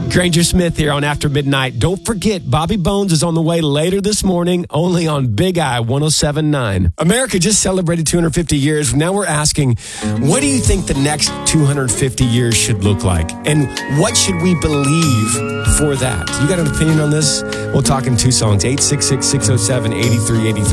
Granger Smith here on After Midnight. Don't forget, Bobby Bones is on the way later this morning, only on Big I 107.9. America just celebrated 250 years. Now we're asking, what do you think the next 250 years should look like? And what should we believe for that? You got an opinion on this? We'll talk in two songs, 866-607-8383.